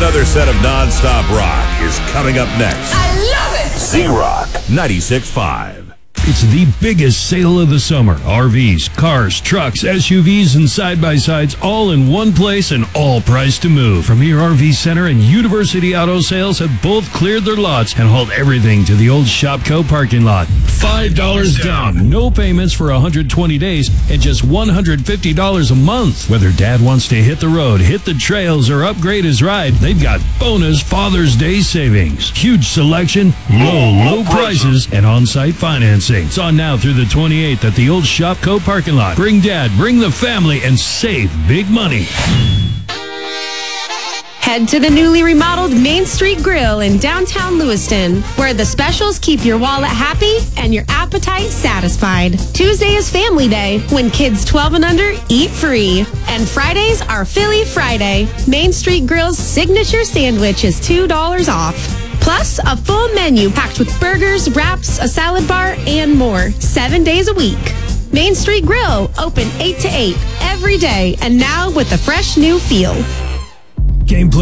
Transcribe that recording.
Another set of non-stop rock is coming up next. I love it! Z-Rock 96.5. It's the biggest sale of the summer. RVs, cars, trucks, SUVs, and side-by-sides all in one place and all priced to move. Premier RV Center and University Auto Sales have both cleared their lots and hauled everything to the old Shopco parking lot. $5 down, no payments for 120 days, and just $150 a month. Whether Dad wants to hit the road, hit the trails, or upgrade his ride, they've got bonus Father's Day savings. Huge selection, low prices, and on-site financing. It's on now through the 28th at the old Shopco parking lot. Bring Dad, bring the family, and save big money. Head to the newly remodeled Main Street Grill in downtown Lewiston, where the specials keep your wallet happy and your appetite satisfied. Tuesday is Family Day, when kids 12 and under eat free. And Fridays are Philly Friday. Main Street Grill's signature sandwich is $2 off. Plus, a full menu packed with burgers, wraps, a salad bar, and more, 7 days a week. Main Street Grill, open 8 to 8 every day, and now with a fresh new feel. Gameplay